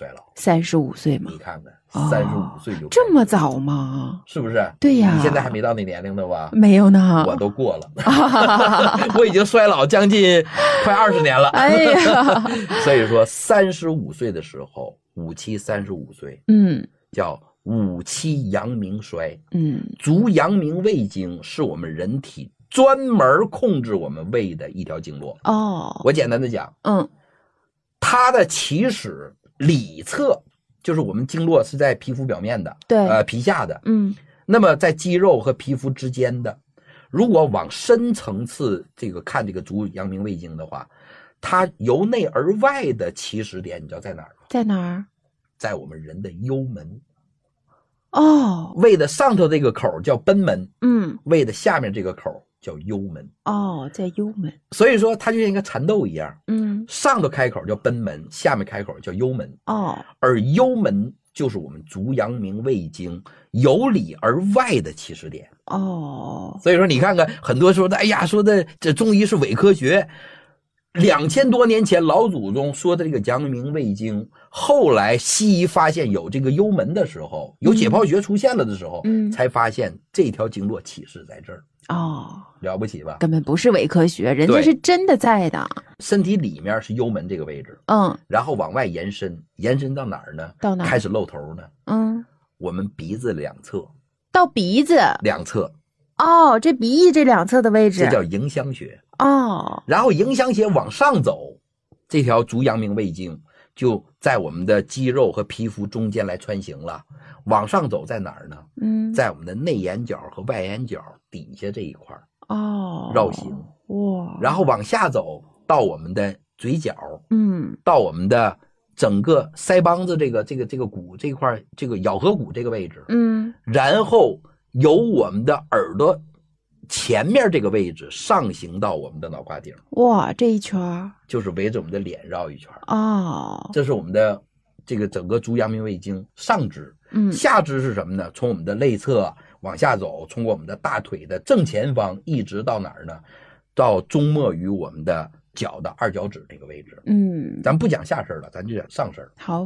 衰老。 35岁嘛， 你看看，35岁就这么早吗？ 是不是？ 对呀， 你现在还没到那年龄的吧？ 没有呢， 我都过了，我已经衰老将近快20年了。 哎呀， 所以说35岁的时候，5期35岁，叫5期阳明衰，足阳明胃经是我们人体专门控制我们胃的一条经络。我简单的讲，它的起始里侧就是我们经络是在皮肤表面的，对，皮下的，那么在肌肉和皮肤之间的，如果往深层次这个看这个足阳明胃经的话，它由内而外的起始点，你知道在哪儿吗？ 在哪儿？ 在我们人的幽门。 胃的上头这个口叫贲门，胃的下面这个口叫幽门。 在幽门。 所以说它就像一个蚕豆一样，上头开口叫贲门，下面开口叫幽门。而幽门就是我们足阳明胃经由里而外的起始点。所以说你看看很多说的，哎呀，说的这中医是伪科学。2000多年前老祖宗说的这个阳明胃经，后来西医发现有这个幽门的时候，有解剖学出现了的时候，才发现这条经络起始在这儿。了不起吧？ 根本不是伪科学，人家是真的在的。 身体里面是幽门这个位置，然后往外延伸，延伸到哪儿呢？到哪儿？开始露头呢？我们鼻子两侧。 到鼻子两侧。 这鼻翼这两侧的位置， 这叫迎香穴。然后迎香穴往上走，这条足阳明胃经就在我们的肌肉和皮肤中间来穿行了。往上走在哪儿呢？在我们的内眼角和外眼角底下这一块。绕行。然后往下走到我们的嘴角，到我们的整个腮帮子这个骨这块，这个咬合骨这个位置，然后由我们的耳朵前面这个位置上行到我们的脑瓜顶。这一圈就是围着我们的脸绕一圈。这是我们的这个整个足阳明胃经上肢。下肢是什么呢？从我们的内侧往下走，从我们的大腿的正前方一直到哪儿呢？到终末于我们的脚的二脚趾这个位置。咱不讲下身了，咱就讲上身。好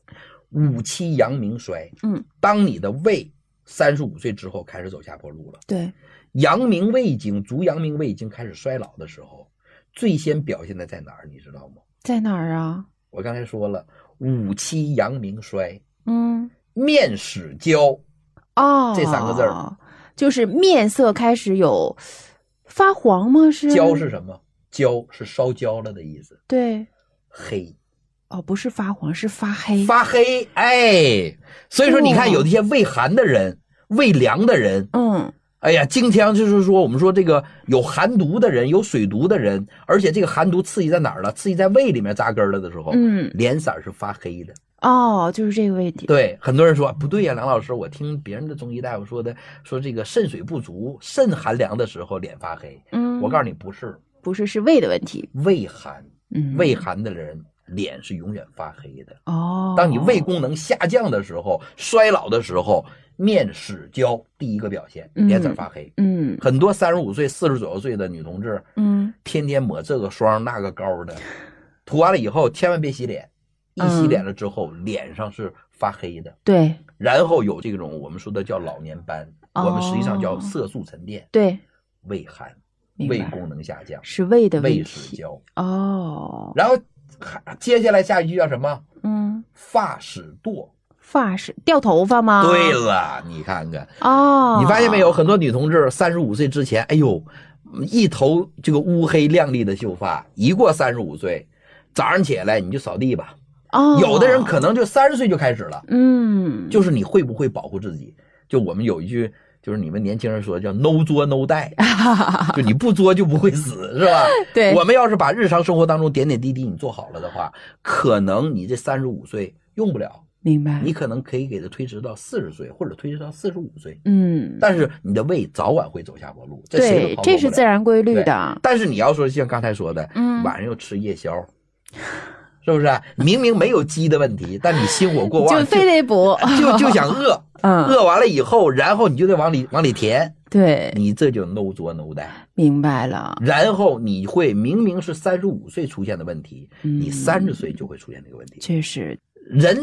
，5期阳明衰。当你的胃35岁之后开始走下坡路了。对，阳明胃经，足阳明胃经开始衰老的时候，最先表现的在哪儿？你知道吗？在哪儿啊？我刚才说了，5期阳明衰。面始焦。这3个字儿， 就是面色开始有发黄吗？是？ 焦是什么？焦是烧焦了的意思。对，黑。 不是发黄，是发黑。 发黑，所以说你看有那些胃寒的人，胃凉的人，哎呀，经常就是说我们说这个有寒毒的人，有水毒的人，而且这个寒毒刺激在哪儿了？刺激在胃里面扎根了的时候，脸色是发黑的。 就是这个问题。 对，很多人说不对呀，梁老师，我听别人的中医大夫说的，说这个肾水不足，肾寒凉的时候脸发黑。我告诉你不是， 是胃的问题。 胃寒，胃寒的人脸是永远发黑的。当你胃功能下降的时候，衰老的时候，面始焦，第一个表现，脸色发黑。很多35岁、40左右岁的女同志，天天抹这个霜那个膏的，涂完了以后千万别洗脸，一洗脸了之后，脸上是发黑的。对，然后有这种我们说的叫老年斑，我们实际上叫色素沉淀。对，胃寒，胃功能下降， 是胃的问题。 胃始焦。然后接下来下一句叫什么？发始堕。 发始掉头发吗？ 对了，你看看你发现没有？很多女同志35岁之前，哎呦，一头这个乌黑亮丽的秀发，一过35岁，早上起来你就扫地吧。有的人可能就30岁就开始了。就是你会不会保护自己？就我们有一句，就是你们年轻人说叫 no 作 no die， 就你不作就不会死，是吧？对。我们要是把日常生活当中点点滴滴你做好了的话，可能你这35岁用不了。明白。你可能可以给它推迟到40岁，或者推迟到45岁。但是你的胃早晚会走下坡路，这谁都逃不了。 这是自然规律的。 但是你要说像刚才说的，晚上又吃夜宵，是不是？明明没有饥的问题，但你心火过旺， 就非得补， 就想饿。饿完了以后，然后你就得往里填。对，你这就 no 作 no die。明白了。然后你会明明是35岁出现的问题，你30岁就会出现这个问题。确实，人